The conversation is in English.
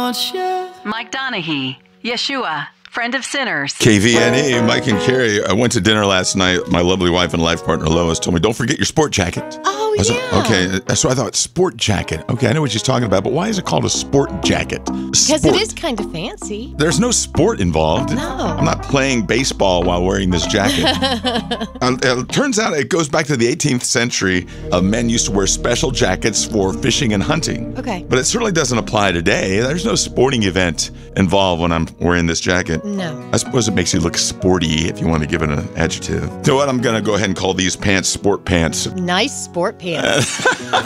want you. Mike Donahue, Yeshua, friend of sinners. KVNE, Mike and Carrie. I went to dinner last night. My lovely wife and life partner Lois told me, don't forget your sport jacket. Oh, I was yeah. like, okay, so I thought, sport jacket. Okay, I know what she's talking about, but why is it called a sport jacket? Because it is kind of fancy. There's no sport involved. No. I'm not playing baseball while wearing this jacket. It turns out it goes back to the 18th century. Men used to wear special jackets for fishing and hunting. Okay. But it certainly doesn't apply today. There's no sporting event involved when I'm wearing this jacket. No. I suppose it makes you look sporty if you want to give it an adjective. So what? I'm going to go ahead and call these pants sport pants. Nice sport pants.